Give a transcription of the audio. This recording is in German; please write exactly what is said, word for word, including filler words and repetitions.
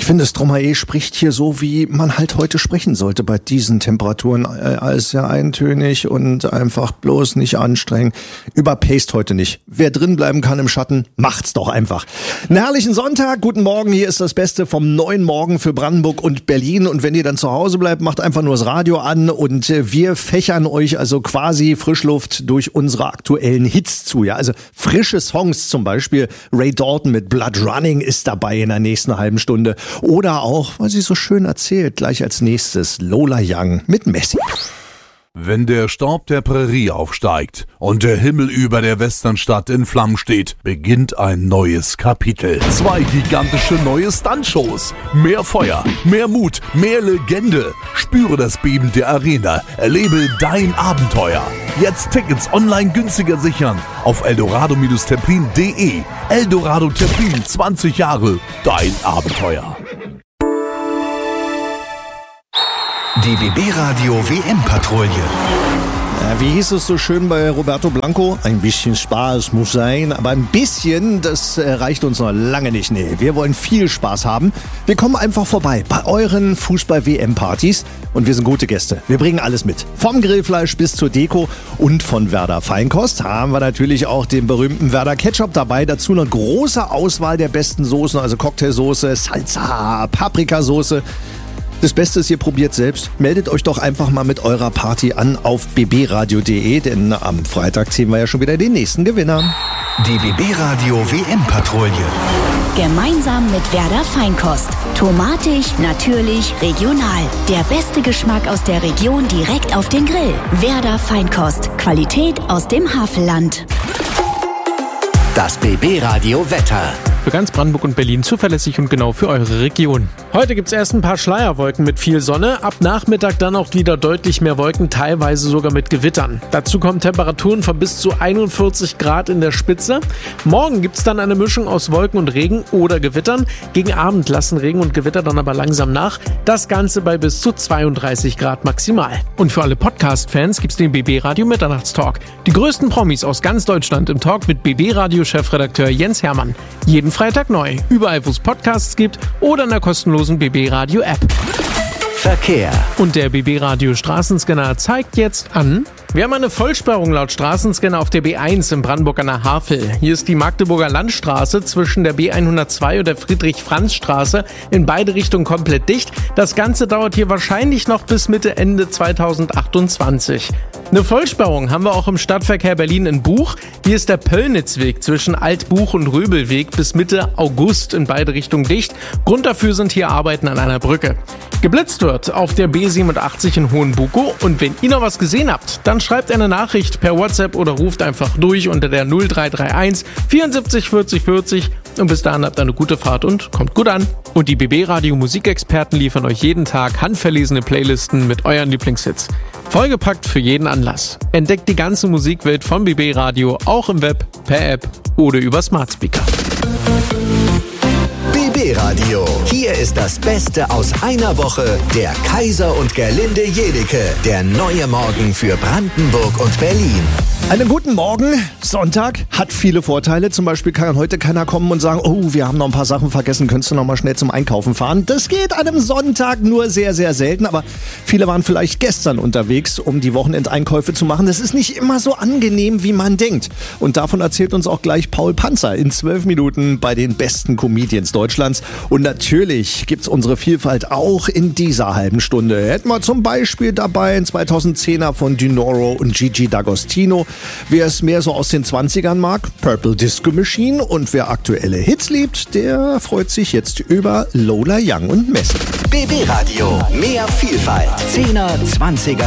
Ich finde, Stromae spricht hier so, wie man halt heute sprechen sollte bei diesen Temperaturen. Alles sehr eintönig und einfach bloß nicht anstrengen. Überpaced heute nicht. Wer drin bleiben kann im Schatten, macht's doch einfach. Einen herrlichen Sonntag, guten Morgen. Hier ist das Beste vom neuen Morgen für Brandenburg und Berlin. Und wenn ihr dann zu Hause bleibt, macht einfach nur das Radio an und wir fächern euch also quasi Frischluft durch unsere aktuellen Hits zu. Ja, also frische Songs, zum Beispiel Ray Dalton mit Blood Running ist dabei in der nächsten halben Stunde. Oder auch, weil sie so schön erzählt, gleich als nächstes Lola Young mit Messi. Wenn der Staub der Prärie aufsteigt und der Himmel über der Westernstadt in Flammen steht, beginnt ein neues Kapitel. Zwei gigantische neue Stuntshows. Mehr Feuer, mehr Mut, mehr Legende. Spüre das Beben der Arena. Erlebe dein Abenteuer. Jetzt Tickets online günstiger sichern auf eldorado Templin punkt de. Eldorado Templin, zwanzig Jahre, dein Abenteuer. Die B B-Radio W M-Patrouille. Ja, wie hieß es so schön bei Roberto Blanco? Ein bisschen Spaß muss sein, aber ein bisschen, das reicht uns noch lange nicht. Nee, wir wollen viel Spaß haben. Wir kommen einfach vorbei bei euren Fußball-W M-Partys und wir sind gute Gäste. Wir bringen alles mit. Vom Grillfleisch bis zur Deko und von Werder Feinkost haben wir natürlich auch den berühmten Werder Ketchup dabei. Dazu eine große Auswahl der besten Soßen, also Cocktailsoße, Salsa, Paprikasoße. Das Beste ist, ihr probiert selbst. Meldet euch doch einfach mal mit eurer Party an auf b b radio punkt de, denn am Freitag ziehen wir ja schon wieder den nächsten Gewinner. Die B B-Radio W M-Patrouille. Gemeinsam mit Werder Feinkost. Tomatig, natürlich, regional. Der beste Geschmack aus der Region direkt auf den Grill. Werder Feinkost. Qualität aus dem Havelland. Das B B-Radio Wetter. Für ganz Brandenburg und Berlin zuverlässig und genau für eure Region. Heute gibt's erst ein paar Schleierwolken mit viel Sonne, ab Nachmittag dann auch wieder deutlich mehr Wolken, teilweise sogar mit Gewittern. Dazu kommen Temperaturen von bis zu einundvierzig Grad in der Spitze. Morgen gibt's dann eine Mischung aus Wolken und Regen oder Gewittern. Gegen Abend lassen Regen und Gewitter dann aber langsam nach. Das Ganze bei bis zu zweiunddreißig Grad maximal. Und für alle Podcast-Fans gibt's den B B-Radio Mitternachtstalk. Die größten Promis aus ganz Deutschland im Talk mit B B-Radio-Chefredakteur Jens Hermann. Jeden Freitag neu, überall wo es Podcasts gibt oder in der kostenlosen B B-Radio-App. Verkehr. Und der B B-Radio Straßenscanner zeigt jetzt an: Wir haben eine Vollsperrung laut Straßenscanner auf der B eins in Brandenburg an der Havel. Hier ist die Magdeburger Landstraße zwischen der B hundertzwei und der Friedrich-Franz-Straße in beide Richtungen komplett dicht. Das Ganze dauert hier wahrscheinlich noch bis Mitte, Ende zweitausendachtundzwanzig. Eine Vollsperrung haben wir auch im Stadtverkehr Berlin in Buch. Hier ist der Pöllnitzweg zwischen Altbuch und Röbelweg bis Mitte August in beide Richtungen dicht. Grund dafür sind hier Arbeiten an einer Brücke. Geblitzt wird auf der B siebenundachtzig in Hohenbukow und wenn ihr noch was gesehen habt, dann schreibt eine Nachricht per WhatsApp oder ruft einfach durch unter der null drei drei eins vierundsiebzig vierzig vierzig und bis dahin habt eine gute Fahrt und kommt gut an. Und die B B-Radio Musikexperten liefern euch jeden Tag handverlesene Playlisten mit euren Lieblingshits. Vollgepackt für jeden Anlass. Entdeckt die ganze Musikwelt vom B B-Radio auch im Web, per App oder über Smart Speaker. B B-Radio. Hier ist das Beste aus einer Woche. Der Kaiser und Gerlinde Jedecke. Der neue Morgen für Brandenburg und Berlin. Einen guten Morgen. Sonntag hat viele Vorteile. Zum Beispiel kann heute keiner kommen und sagen, oh, wir haben noch ein paar Sachen vergessen, könntest du noch mal schnell zum Einkaufen fahren. Das geht an einem Sonntag nur sehr, sehr selten. Aber viele waren vielleicht gestern unterwegs, um die Wochenendeinkäufe zu machen. Das ist nicht immer so angenehm, wie man denkt. Und davon erzählt uns auch gleich Paul Panzer in zwölf Minuten bei den besten Comedians Deutschlands. Und natürlich gibt's unsere Vielfalt auch in dieser halben Stunde. Hätten wir zum Beispiel dabei ein zweitausendzehner von Dinoro und Gigi D'Agostino. Wer es mehr so aus den zwanzigern mag, Purple Disco Machine. Und wer aktuelle Hits liebt, der freut sich jetzt über Lola Young und Messi. B B-Radio. Mehr Vielfalt. Zehner, Zwanziger.